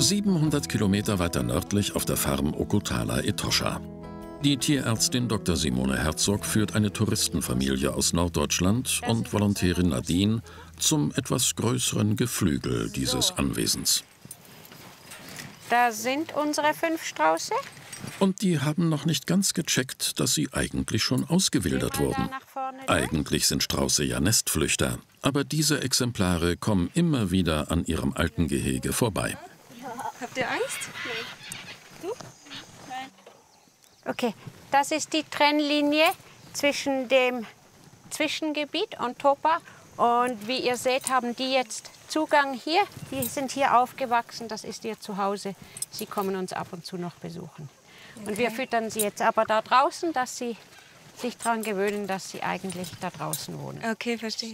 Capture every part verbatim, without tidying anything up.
siebenhundert Kilometer weiter nördlich auf der Farm Okutala Etosha. Die Tierärztin Doktor Simone Herzog führt eine Touristenfamilie aus Norddeutschland und Volontärin Nadine zum etwas größeren Geflügel dieses Anwesens. Da sind unsere fünf Strauße. Und die haben noch nicht ganz gecheckt, dass sie eigentlich schon ausgewildert wurden. Eigentlich sind Strauße ja Nestflüchter, aber diese Exemplare kommen immer wieder an ihrem alten Gehege vorbei. Habt ihr Angst? Nee. Du? Nein. Okay, das ist die Trennlinie zwischen dem Zwischengebiet und Topa. Und wie ihr seht, haben die jetzt Zugang hier. Die sind hier aufgewachsen, das ist ihr Zuhause. Sie kommen uns ab und zu noch besuchen. Okay. Und wir füttern sie jetzt aber da draußen, dass sie sich daran gewöhnen, dass sie eigentlich da draußen wohnen. Okay, verstehe.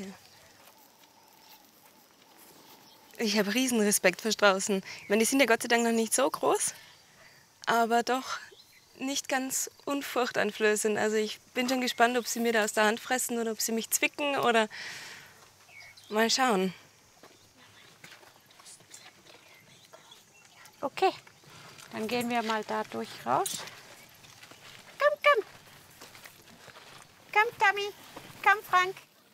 Ich habe riesen Respekt vor Straußen. Ich meine, die sind ja Gott sei Dank noch nicht so groß, aber doch nicht ganz unfurchteinflößend. Also ich bin schon gespannt, ob sie mir da aus der Hand fressen oder ob sie mich zwicken oder mal schauen. Okay, dann gehen wir mal da durch raus. Komm, komm. Komm, Tammy. Komm, Frank.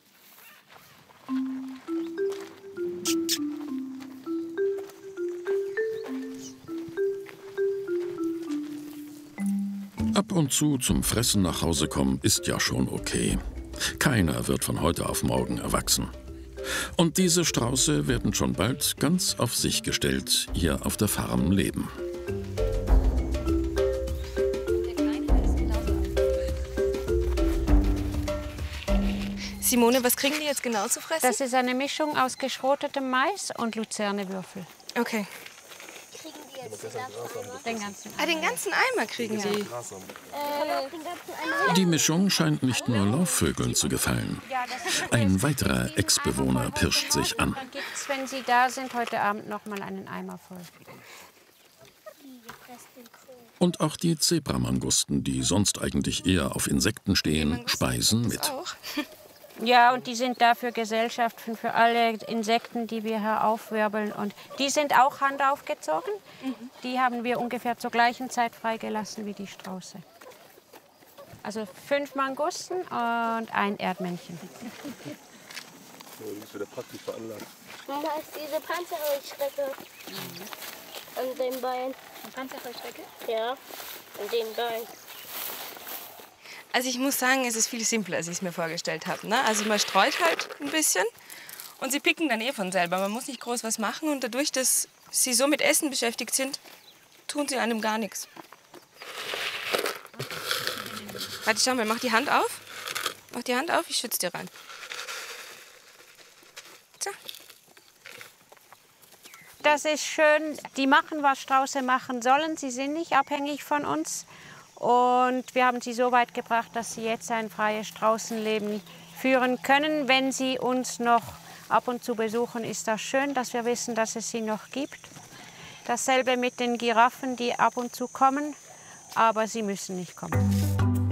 Ab und zu zum Fressen nach Hause kommen ist ja schon okay. Keiner wird von heute auf morgen erwachsen. Und diese Strauße werden schon bald ganz auf sich gestellt hier auf der Farm leben. Simone, was kriegen die jetzt genau zu fressen? Das ist eine Mischung aus geschrotetem Mais und Luzernewürfel. Okay. Kriegen die jetzt den ganzen Eimer? Den ganzen Eimer. Ah, den ganzen Eimer kriegen die. Äh, den ganzen Eimer? Die Mischung scheint nicht nur Laufvögeln zu gefallen. Ein weiterer Ex-Bewohner pirscht sich an. Dann gibt es, wenn Sie da sind, heute Abend noch mal einen Eimer voll. Und auch die Zebramangusten, die sonst eigentlich eher auf Insekten stehen, speisen mit. Ja, und die sind da für Gesellschaft, für alle Insekten, die wir hier aufwirbeln. Und die sind auch handaufgezogen. Mhm. Die haben wir ungefähr zur gleichen Zeit freigelassen wie die Strauße. Also fünf Mangusten und ein Erdmännchen. Das ist wieder praktisch veranlagt. Mama, ist diese Panzerheuschrecke an dem Bein. Panzerheuschrecke? Ja, an dem Bein. Also ich muss sagen, es ist viel simpler, als ich es mir vorgestellt habe. Ne? Also man streut halt ein bisschen und sie picken dann eh von selber. Man muss nicht groß was machen und dadurch, dass sie so mit Essen beschäftigt sind, tun sie einem gar nichts. Warte, schau mal, mach die Hand auf. Mach die Hand auf, ich schütze dir rein. So. Das ist schön. Die machen, was Strauße machen sollen. Sie sind nicht abhängig von uns. Und wir haben sie so weit gebracht, dass sie jetzt ein freies Straußenleben führen können. Wenn sie uns noch ab und zu besuchen, ist das schön, dass wir wissen, dass es sie noch gibt. Dasselbe mit den Giraffen, die ab und zu kommen, aber sie müssen nicht kommen.